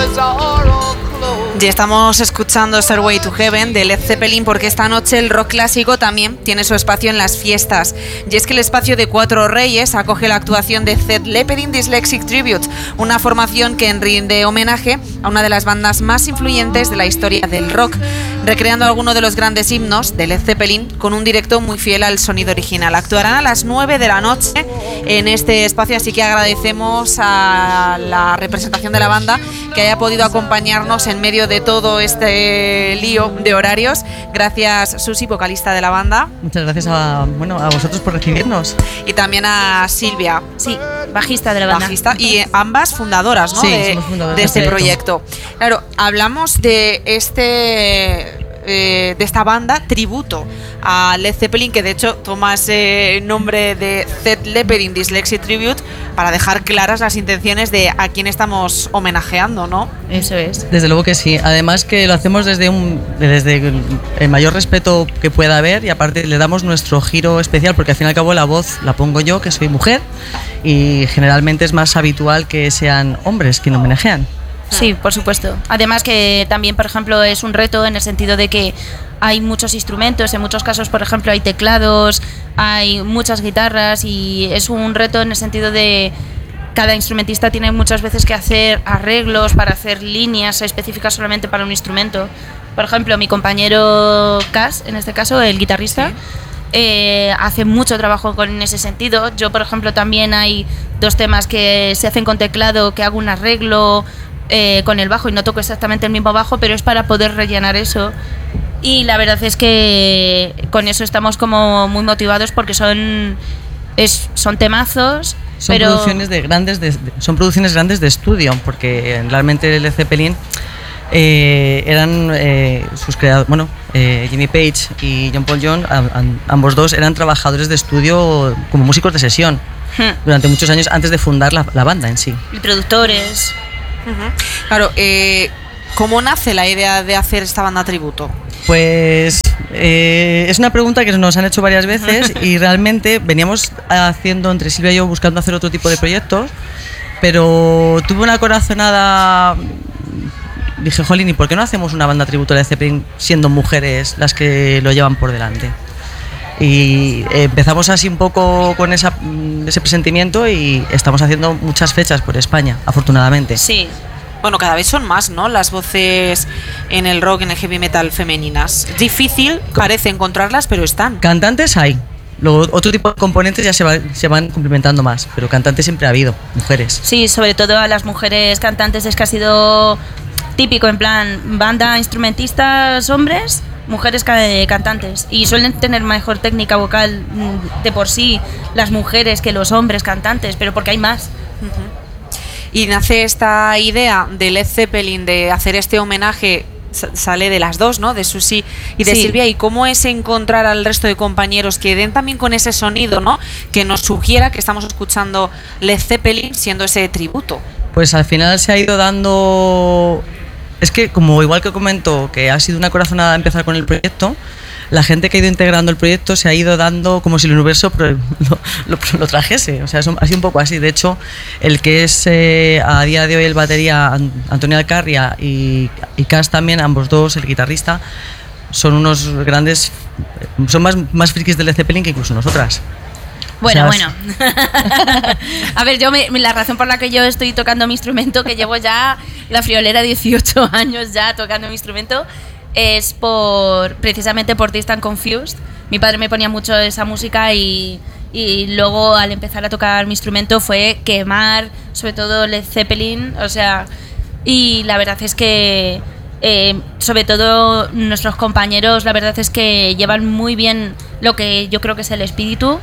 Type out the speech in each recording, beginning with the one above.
Y estamos escuchando Stairway to Heaven de Led Zeppelin porque esta noche el rock clásico también tiene su espacio en las fiestas. Y es que el espacio de Cuatro Reyes acoge la actuación de Led Zeppelin Dyslexic Tribute, una formación que rinde homenaje a una de las bandas más influyentes de la historia del rock, recreando algunos de los grandes himnos de Led Zeppelin con un directo muy fiel al sonido original. Actuarán a las 9 de la noche en este espacio, así que agradecemos a la representación de la banda que haya podido acompañarnos en medio de todo este lío de horarios. Gracias, Susi, vocalista de la banda. Muchas gracias a vosotros por recibirnos. Y también a Silvia. Sí, bajista de la banda. Bajista, y ambas fundadoras, ¿no? Sí, somos fundadoras de este proyecto. Claro, hablamos de esta banda tributo a Led Zeppelin, que de hecho toma ese nombre de Led Zeppelin Dyslexic Tribute para dejar claras las intenciones de a quién estamos homenajeando, ¿no? Eso es. Desde luego que sí. Además que lo hacemos desde el mayor respeto que pueda haber, y aparte le damos nuestro giro especial porque al fin y al cabo la voz la pongo yo, que soy mujer, y generalmente es más habitual que sean hombres quienes homenajean. Sí, por supuesto. Además que también, por ejemplo, es un reto en el sentido de que hay muchos instrumentos, en muchos casos, por ejemplo, hay teclados, hay muchas guitarras, y es un reto en el sentido de cada instrumentista tiene muchas veces que hacer arreglos para hacer líneas específicas solamente para un instrumento. Por ejemplo, mi compañero Cas, en este caso, el guitarrista, hace mucho trabajo en ese sentido. Yo, por ejemplo, también hay 2 temas que se hacen con teclado, que hago un arreglo con el bajo y no toco exactamente el mismo bajo, pero es para poder rellenar eso. Y la verdad es que con eso estamos como muy motivados porque son temazos. Son producciones grandes de estudio, porque realmente Led Zeppelin eran sus creadores, Jimmy Page y John Paul Jones, ambos dos eran trabajadores de estudio como músicos de sesión durante muchos años antes de fundar la banda en sí. Y productores. Claro, ¿cómo nace la idea de hacer esta banda tributo? Pues es una pregunta que nos han hecho varias veces y realmente veníamos haciendo entre Silvia y yo buscando hacer otro tipo de proyectos, pero tuve una corazonada. Dije, jolín, ¿y por qué no hacemos una banda tributo de Zeppelin siendo mujeres las que lo llevan por delante? Y empezamos así un poco con ese presentimiento y estamos haciendo muchas fechas por España, afortunadamente. Sí. Bueno, cada vez son más, ¿no?, las voces en el rock, en el heavy metal femeninas. Es difícil, parece encontrarlas, pero están. Cantantes hay. Luego, otro tipo de componentes ya se van complementando más, pero cantantes siempre ha habido, mujeres. Sí, sobre todo a las mujeres cantantes es que ha sido típico, en plan, banda, instrumentistas, hombres, mujeres cantantes. Y suelen tener mejor técnica vocal de por sí las mujeres que los hombres cantantes, pero porque hay más. Y nace esta idea de Led Zeppelin de hacer este homenaje, sale de las dos, ¿no?, de Susi y de Silvia. ¿Y cómo es encontrar al resto de compañeros que den también con ese sonido, ¿no?, que nos sugiera que estamos escuchando Led Zeppelin siendo ese tributo? Pues al final se ha ido dando. Es que, como igual que comento, que ha sido una corazonada empezar con el proyecto, la gente que ha ido integrando el proyecto se ha ido dando como si el universo lo trajese. O sea, ha sido un poco así. De hecho, el que es a día de hoy el batería, Antonio Alcarria, y Cas también, ambos dos, el guitarrista, son unos grandes. Son más frikis de Led Zeppelin que incluso nosotras. Bueno. A ver, la razón por la que yo estoy tocando mi instrumento, que llevo ya la friolera 18 años ya tocando mi instrumento, es precisamente por Distant Confused. Mi padre me ponía mucho esa música y luego al empezar a tocar mi instrumento fue quemar, sobre todo Led Zeppelin, o sea, y la verdad es que sobre todo nuestros compañeros, la verdad es que llevan muy bien lo que yo creo que es el espíritu.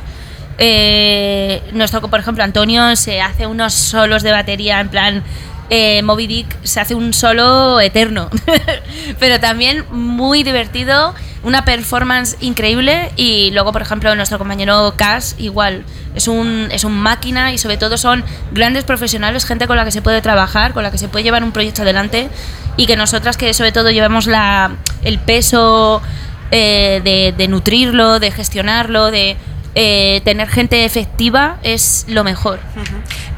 Por ejemplo, Antonio se hace unos solos de batería en plan Moby Dick, se hace un solo eterno pero también muy divertido, una performance increíble. Y luego, por ejemplo, nuestro compañero Cas igual es un máquina, y sobre todo son grandes profesionales, gente con la que se puede trabajar, con la que se puede llevar un proyecto adelante, y que nosotras, que sobre todo llevamos el peso de nutrirlo, de gestionarlo, de tener gente efectiva, es lo mejor.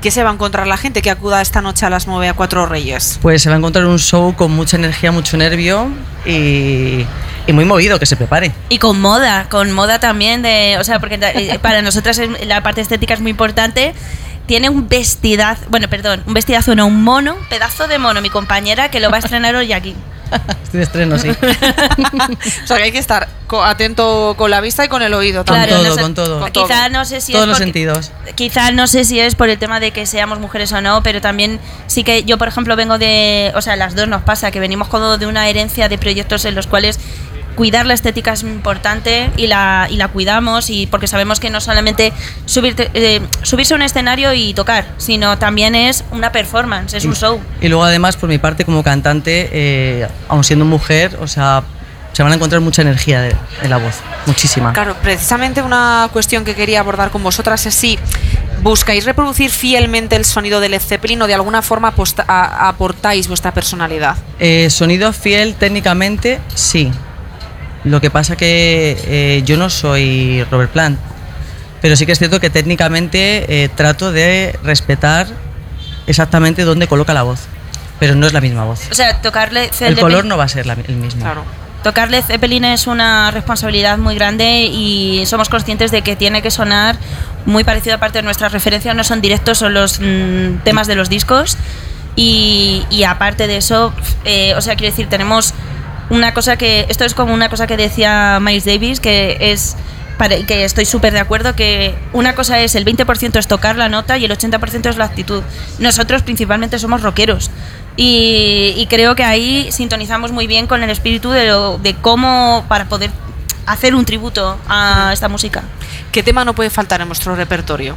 ¿Qué se va a encontrar la gente que acuda esta noche a las 9 a Cuatro Reyes? Pues se va a encontrar un show con mucha energía, mucho nervio y muy movido, que se prepare. Y con moda también, o sea, porque para nosotras la parte estética es muy importante. Tiene un vestidazo, un pedazo de mono, mi compañera, que lo va a estrenar hoy aquí. Estoy de estreno, sí. O sea que hay que estar atento con la vista y con el oído. Claro, con todo. Quizá no sé si todos los sentidos. Quizá no sé si es por el tema de que seamos mujeres o no, pero también sí que yo, por ejemplo, vengo de, o sea, las dos nos pasa, que venimos como de una herencia de proyectos en los cuales cuidar la estética es importante y la cuidamos, y porque sabemos que no solamente subirse a un escenario y tocar, sino también es una performance, es un show. Y luego además, por mi parte, como cantante, aun siendo mujer, o sea, se van a encontrar mucha energía en la voz, muchísima. Claro, precisamente una cuestión que quería abordar con vosotras es si buscáis reproducir fielmente el sonido de Led Zeppelin o de alguna forma aportáis vuestra personalidad. Sonido fiel técnicamente, sí. Lo que pasa que yo no soy Robert Plant, pero sí que es cierto que técnicamente trato de respetar exactamente dónde coloca la voz, pero no es la misma voz. O sea, tocarle el color no va a ser el mismo. Claro. Tocarle Zeppelin es una responsabilidad muy grande y somos conscientes de que tiene que sonar muy parecido. Aparte de nuestras referencias no son directos, son los temas de los discos y aparte de eso, o sea, quiero decir, tenemos una cosa que, esto es como una cosa que decía Miles Davis, que estoy súper de acuerdo, que una cosa es el 20% es tocar la nota y el 80% es la actitud. Nosotros principalmente somos rockeros y creo que ahí sintonizamos muy bien con el espíritu de cómo para poder hacer un tributo a esta música. ¿Qué tema no puede faltar en vuestro repertorio?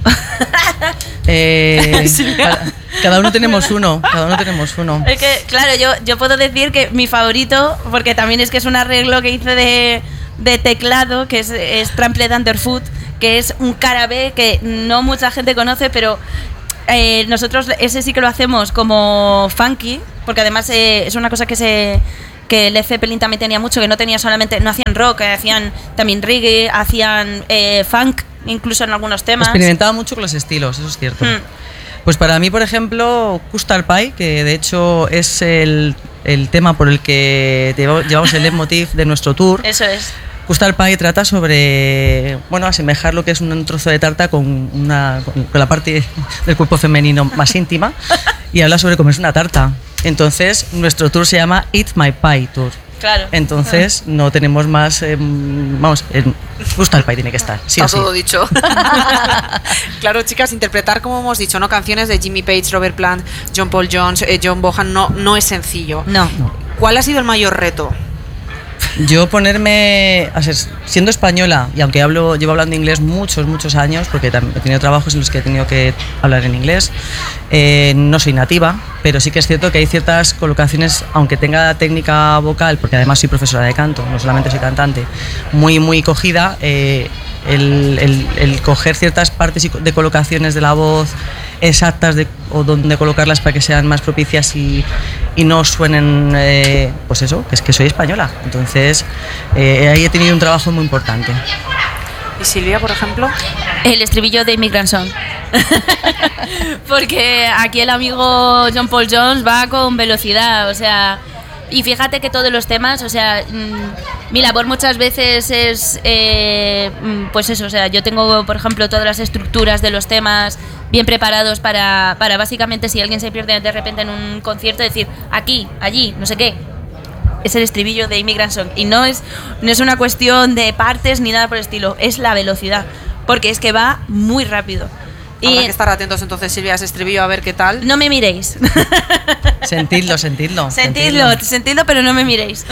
Cada uno tenemos uno. Es que, claro, yo puedo decir que mi favorito, porque también es que es un arreglo que hice de teclado, que es Trampled Underfoot, que es un cara B que no mucha gente conoce, pero nosotros ese sí que lo hacemos como funky, porque además es una cosa que Led Zeppelin también tenía mucho, que no hacían rock, hacían también reggae, hacían funk, incluso en algunos temas. Experimentaba mucho con los estilos, eso es cierto. Pues para mí, por ejemplo, Custard Pie, que de hecho es el tema por el que llevamos el leitmotiv de nuestro tour. Eso es. Custard Pie trata sobre, asemejar lo que es un trozo de tarta con la parte del cuerpo femenino más íntima y habla sobre comerse una tarta. Entonces, nuestro tour se llama Eat My Pie Tour. Claro. Entonces, no tenemos más. Custard Pie tiene que estar. Sí, está todo dicho. Claro, chicas, interpretar, como hemos dicho, ¿no? Canciones de Jimmy Page, Robert Plant, John Paul Jones, John Bonham, no es sencillo. No. ¿Cuál ha sido el mayor reto? Yo siendo española, y aunque llevo hablando inglés muchos años, porque he tenido trabajos en los que he tenido que hablar en inglés, no soy nativa, pero sí que es cierto que hay ciertas colocaciones, aunque tenga técnica vocal, porque además soy profesora de canto, no solamente soy cantante, muy cogida, el coger ciertas partes de colocaciones de la voz exactas o dónde colocarlas para que sean más propicias y no suenen, pues eso, que es que soy española. Entonces, ahí he tenido un trabajo muy importante. ¿Y Silvia, por ejemplo? El estribillo de Immigrant Song. Porque aquí el amigo John Paul Jones va con velocidad, o sea... Y fíjate que todos los temas, o sea, mi labor muchas veces es, pues eso, o sea, yo tengo, por ejemplo, todas las estructuras de los temas bien preparados para básicamente, si alguien se pierde de repente en un concierto, decir aquí, allí, no sé qué. Es el estribillo de Immigrant Song. Y no es una cuestión de partes ni nada por el estilo, es la velocidad, porque es que va muy rápido. Habrá que estar atentos entonces, Silvia, a ese estribillo, a ver qué tal. No me miréis. Sentidlo, pero no me miréis.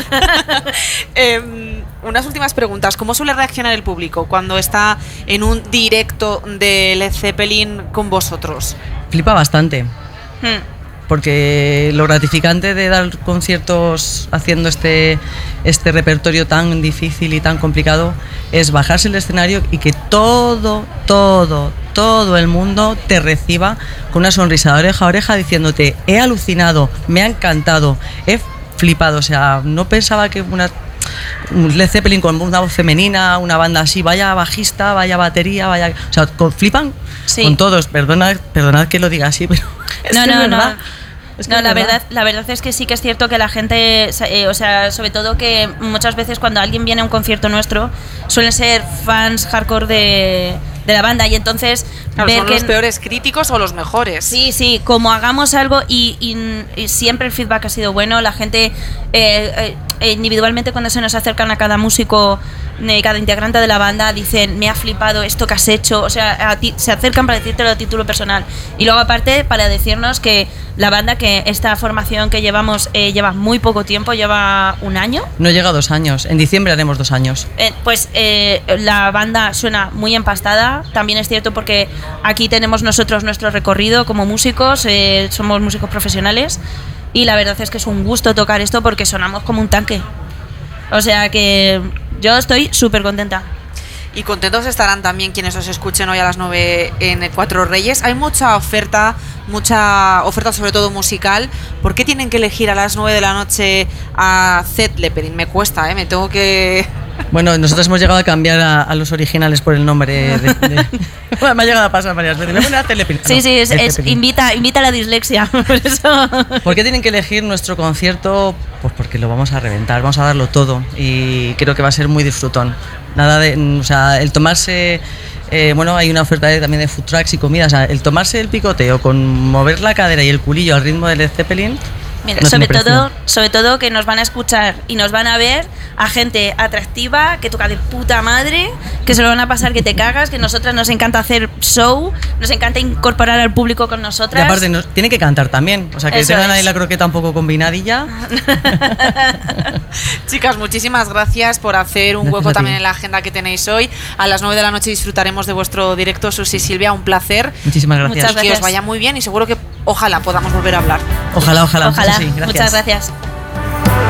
Unas últimas preguntas. ¿Cómo suele reaccionar el público cuando está en un directo de Led Zeppelin con vosotros? Flipa bastante. Porque lo gratificante de dar conciertos haciendo este repertorio tan difícil y tan complicado es bajarse el escenario y que todo el mundo te reciba con una sonrisa de oreja a oreja diciéndote: he alucinado, me ha encantado, he flipado. O sea, no pensaba que un Led Zeppelin con una voz femenina, una banda así, vaya bajista, vaya batería, o sea, flipan Sí. con todos. Perdonad que lo diga así, pero es No, que es no, verdad. no. Es que No, es la verdad es que sí que es cierto que la gente, o sea, sobre todo que muchas veces cuando alguien viene a un concierto nuestro, suelen ser fans hardcore de la banda y entonces Claro, ver ¿son que los peores críticos o los mejores? Sí, como hagamos algo y siempre el feedback ha sido bueno, la gente individualmente cuando se nos acercan a cada músico, cada integrante de la banda, dicen, me ha flipado esto que has hecho, o sea, se acercan para decírtelo a título personal y luego aparte para decirnos que la banda, que esta formación que llevamos lleva muy poco tiempo, lleva un año. No llega a 2 años, en diciembre haremos 2 años. La banda suena muy empastada, también es cierto porque aquí tenemos nosotros nuestro recorrido como músicos, somos músicos profesionales y la verdad es que es un gusto tocar esto porque sonamos como un tanque. O sea que yo estoy súper contenta. Y contentos estarán también quienes os escuchen hoy a las 9 en Cuatro Reyes. Hay mucha oferta sobre todo musical. ¿Por qué tienen que elegir a las 9 de la noche a Zed Leppelin? Me cuesta, me tengo que... Bueno, nosotros hemos llegado a cambiar a los originales por el nombre Bueno, me ha llegado a pasar varias veces. Me pone a Zed Leppelin. Sí, invita a la dislexia, por eso. ¿Por qué tienen que elegir nuestro concierto? Pues porque lo vamos a reventar, vamos a darlo todo y creo que va a ser muy disfrutón. Nada de, o sea, el tomarse, hay una oferta también de food trucks y comidas, o sea, el tomarse el picoteo con mover la cadera y el culillo al ritmo del Led Zeppelin. Mira, no sobre todo que nos van a escuchar y nos van a ver a gente atractiva, que toca de puta madre, que se lo van a pasar que te cagas, que nosotras nos encanta hacer show, nos encanta incorporar al público con nosotras. Y aparte, tiene que cantar también, o sea, que Eso tengan es. ahí la croqueta un poco combinadilla. Chicas, muchísimas gracias por hacer un Gracias hueco a ti. también en la agenda que tenéis hoy. A las 9 de la noche disfrutaremos de vuestro directo, Susi y Silvia, un placer. Muchísimas gracias. Muchas Y que os gracias. vaya muy bien y seguro que ojalá podamos volver a hablar. Ojalá. Ojalá. Sí, gracias. Muchas gracias.